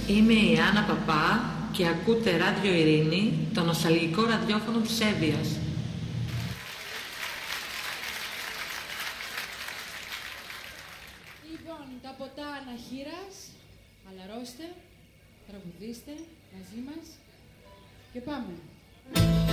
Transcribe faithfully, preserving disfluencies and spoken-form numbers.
Είμαι η Άννα Παπά και ακούτε Ράδιο Ειρήνη, το νοσταλγικό ραδιόφωνο της Εύβοιας. Λοιπόν, τα ποτά αναχείρας, χαλαρώστε, τραγουδίστε μαζί μας και πάμε.